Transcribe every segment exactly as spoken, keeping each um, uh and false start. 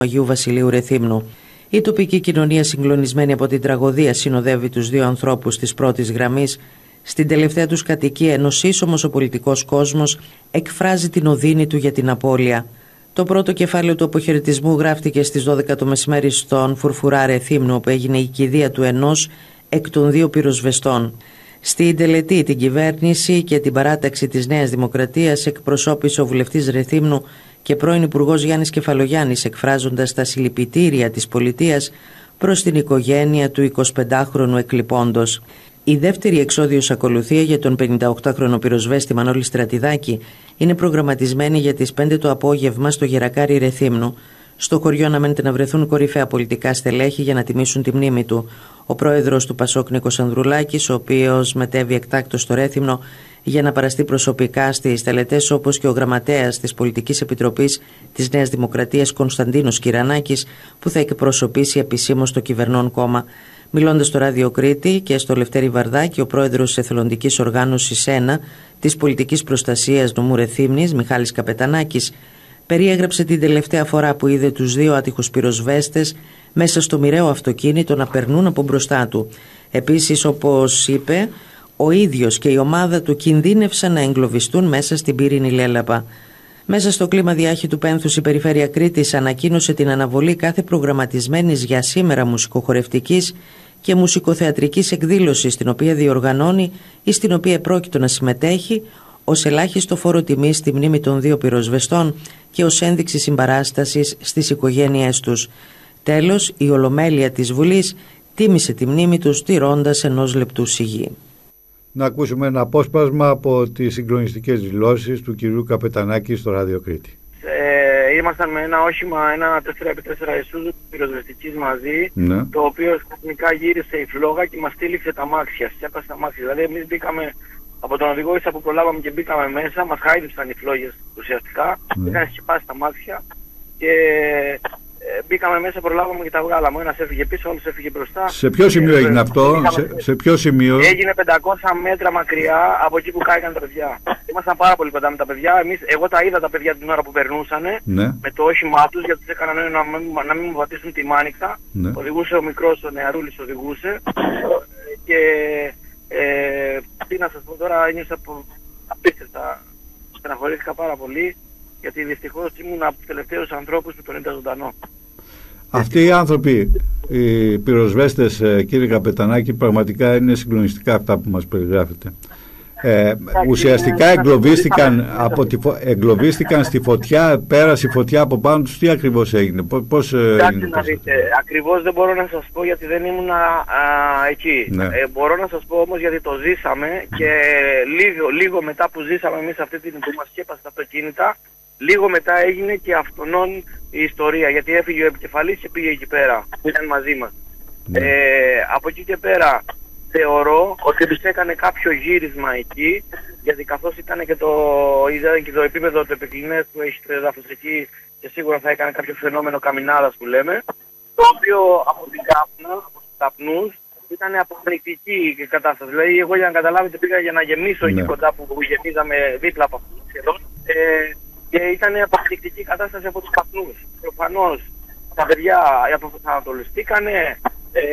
Αγίου Βασιλείου Ρεθύμνου. Η τοπική κοινωνία, συγκλονισμένη από την τραγωδία, συνοδεύει τους δύο ανθρώπους της πρώτης γραμμής στην τελευταία τους κατοικία, ενώ σύσσωμος ο πολιτικός κόσμος εκφράζει την οδύνη του για την απώλεια. Το πρώτο κεφάλαιο του αποχαιρετισμού γράφτηκε στις δώδεκα το μεσημέρι στον Φουρφουρά Ρεθύμνου, όπου έγινε η κηδεία του ενός εκ των δύο πυροσβεστών. Στην τελετή, την κυβέρνηση και την παράταξη της Νέας Δημοκρατίας εκπροσώπησε ο βουλευτής Ρεθύμνου και πρώην Υπουργός Γιάννης Κεφαλογιάννης, εκφράζοντας τα συλληπιτήρια της πολιτείας προς την οικογένεια του εικοσιπεντάχρονου εκλειπώντος. Η δεύτερη εξόδιος ακολουθία για τον πενηνταοκτάχρονο πυροσβέστη Μανώλη Στρατιδάκη είναι προγραμματισμένη για τις πέντε το απόγευμα στο Γερακάρι Ρεθύμνου. Στο χωριό αναμένεται να βρεθούν κορυφαία πολιτικά στελέχη για να τιμήσουν τη μνήμη του. Ο πρόεδρος του Πασόκ Νίκος Ανδρουλάκης, ο οποίος μετέβη εκτάκτως στο Ρέθυμνο για να παραστεί προσωπικά στις τελετές, όπως και ο γραμματέας της Πολιτικής Επιτροπής της Νέας Δημοκρατίας Κωνσταντίνος Κυρανάκης, που θα εκπροσωπήσει επισήμως το κυβερνών κόμμα. Μιλώντας στο Ράδιο Κρήτη και στο Λευτέρη Βαρδάκη, ο πρόεδρος της Εθελοντικής Οργάνωσης ένα της Πολιτικής Προστασίας Νομού Ρεθύμνης, Μιχάλης Καπετανάκης, περιέγραψε την τελευταία φορά που είδε τους δύο άτυχους πυροσβέστες μέσα στο μοιραίο αυτοκίνητο να περνούν από μπροστά του. Επίσης, όπως είπε, ο ίδιος και η ομάδα του κινδύνευσαν να εγκλωβιστούν μέσα στην πύρινη λέλαπα. Μέσα στο κλίμα διάχυτου πένθους, η Περιφέρεια Κρήτης ανακοίνωσε την αναβολή κάθε προγραμματισμένης για σήμερα μουσικοχορευτικής και μουσικοθεατρικής εκδήλωσης, την οποία διοργανώνει ή στην οποία πρόκειτο να συμμετέχει, ως ελάχιστο φόρο τιμής στη μνήμη των δύο πυροσβεστών και ως ένδειξη συμπαράστασης στις οικογένειές τους. Τέλος, η Ολομέλεια της Βουλής τίμησε τη μνήμη τους τηρώντας ενός λεπτού σιγή. Να ακούσουμε ένα απόσπασμα από τις συγκλονιστικές δηλώσεις του κυρίου Καπετανάκη στο Ράδιο Κρήτη. Ε, ήμασταν με ένα όχημα, ένα τέσσερα επί τέσσερα Isuzu πυροσβεστικής μαζί, ναι, το οποίο ξαφνικά γύρισε η φλόγα και μας τύλιξε τα μάξια, σκέπασε τα μάξια. Δηλαδή εμείς μπήκαμε από τον οδηγό, ίσα που προλάβαμε και μπήκαμε μέσα, μας χάιδεψαν οι φλόγες ουσιαστικά, ναι, είχαν σκεπάσει τα μάξια και ε, μπήκαμε μέσα, προλάβαμε και τα βγάλαμε. Ένας έφυγε πίσω, όλος έφυγε μπροστά. Σε ποιο σημείο έγινε αυτό, σε, σε ποιο σημείο? Έγινε πεντακόσια μέτρα μακριά από εκεί που κάηκαν τα παιδιά. Ήμασταν πάρα πολύ κοντά με τα παιδιά. Εμείς, εγώ τα είδα τα παιδιά την ώρα που περνούσαν, ναι, με το όχημά τους, γιατί τους έκαναν να, να, να μην μου βατήσουν τη μάνικτα. Ναι. Οδηγούσε ο μικρός, ο νεαρούλης οδηγούσε. Και ε, τι να σας πω τώρα, ένιωσα απίστευτα. Στεναχωρήθηκα πάρα πολύ, γιατί δυστυχώς ήμουν από τους τελευταίους ανθρώπους που τον είδα ζωντανό. Αυτοί οι άνθρωποι, οι πυροσβέστες, κύριε Καπετανάκη, πραγματικά είναι συγκλονιστικά αυτά που μας περιγράφετε. Ε, ουσιαστικά εγκλωβίστηκαν, από τη φω... εγκλωβίστηκαν στη φωτιά, πέρασε η φωτιά από πάνω τους. Τι ακριβώς έγινε, πώς έγινε? Να δείτε, ακριβώς δεν μπορώ να σας πω, γιατί δεν ήμουν α, εκεί. Ναι. Ε, μπορώ να σας πω όμως, γιατί το ζήσαμε και λίγο, λίγο μετά που ζήσαμε εμείς αυτή την που μας σκέπασε τα αυτοκίνητα, λίγο μετά έγινε και αυτονών η ιστορία, γιατί έφυγε ο επικεφαλής και πήγε εκεί πέρα, που ήταν μαζί μας. Ναι. Ε, από εκεί και πέρα θεωρώ ότι τους έκανε κάποιο γύρισμα εκεί, γιατί καθώς ήταν και το, ήταν και το επίπεδο του επικοινωνίας που έχει το εδάφος εκεί, και σίγουρα θα έκανε κάποιο φαινόμενο καμινάδας που λέμε, το οποίο από την κάπνα, από τους καπνούς, ήταν αποφανιστική η κατάσταση. Δηλαδή, εγώ, για να καταλάβετε, πήγα για να γεμίσω, ναι, εκεί κοντά που γεμίζαμε δίπλα από αυτούς σχεδόν, ε, και ήταν αποφανιστική η κατάσταση από τους καπνούς. Προφανώς τα παιδιά αποφανιστήκανε, Ε,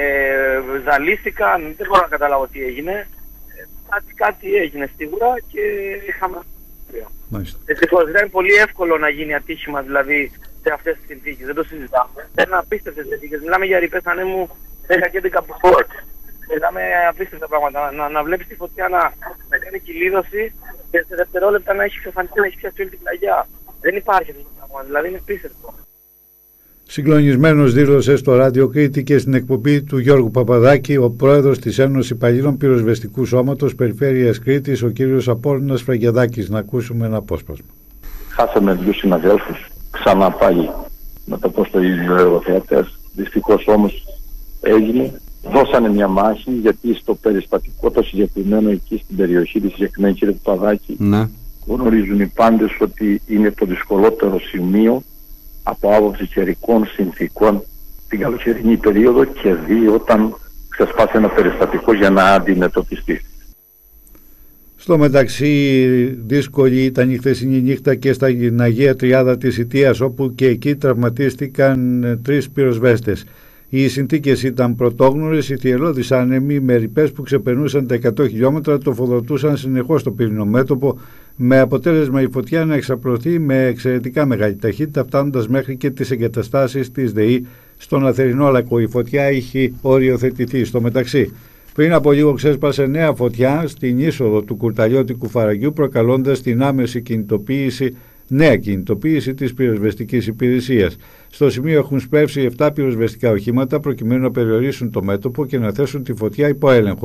ζαλίστηκαν, δεν μπορώ να καταλάβω τι έγινε. Ε, κάτι, κάτι έγινε σίγουρα και είχαμε. Δυστυχώς δεν είναι πολύ εύκολο να γίνει ατύχημα, δηλαδή σε αυτές τις συνθήκες, δεν το συζητάμε. Είναι απίστευτες συνθήκες. Μιλάμε για ρηπές ανέμου δέκα και έντεκα μποφόρ. Μιλάμε απίστευτα πράγματα. Να, να, να βλέπεις τη φωτιά να, να κάνει κυλίδωση και σε δευτερόλεπτα να έχει ξεφανιστεί, να έχει πιάσει όλη την πλαγιά. Δεν υπάρχει αυτό το πράγμα, δηλαδή είναι απίστευτο. Συγκλονισμένος δήλωσε στο Ράδιο Κρήτη και στην εκπομπή του Γιώργου Παπαδάκη ο πρόεδρος της Ένωσης Υπαλλήλων Πυροσβεστικού Σώματος Περιφέρειας Κρήτης, ο κύριος Απόλλωνας Φραγκεδάκης. Να ακούσουμε ένα απόσπασμα. Χάσαμε δύο συναδέλφους, ξανά πάλι να το πω στο ίδιο εργοθεατές. Δυστυχώς όμως έγινε. Δώσανε μια μάχη, γιατί στο περιστατικό το συγκεκριμένο εκεί στην περιοχή της συγκεκριμένη, κύριε Παπαδάκη, ναι, γνωρίζουν οι πάντες ότι είναι το δυσκολότερο σημείο από άποψη καιρικών συνθήκων την καλοκαιρινή περίοδο, και δει όταν ξεσπάσει ένα περιστατικό για να αντιμετωπιστεί. Στο μεταξύ, δύσκολη ήταν η χθεσινή νύχτα και στην Αγία Τριάδα της Ιττίας, όπου και εκεί τραυματίστηκαν τρεις πυροσβέστες. Οι συνθήκες ήταν πρωτόγνωρες, οι θυελλώδεις άνεμοι με ρηπές που ξεπερνούσαν τα εκατό χιλιόμετρα τροφοδοτούσαν συνεχώς το πυρηνό μέτωπο, με αποτέλεσμα η φωτιά να εξαπλωθεί με εξαιρετικά μεγάλη ταχύτητα, φτάνοντας μέχρι και τις εγκαταστάσεις της ΔΕΗ στον Αθερινό Λακκό. Η φωτιά είχε οριοθετηθεί. Στο μεταξύ, πριν από λίγο ξέσπασε νέα φωτιά στην είσοδο του Κουρταλιώτικου Φαραγγιού, προκαλώντας την άμεση κινητοποίηση, νέα κινητοποίηση της πυροσβεστικής υπηρεσίας. Στο σημείο έχουν σπεύσει επτά πυροσβεστικά οχήματα προκειμένου να περιορίσουν το μέτωπο και να θέσουν τη φωτιά υπό έλεγχο.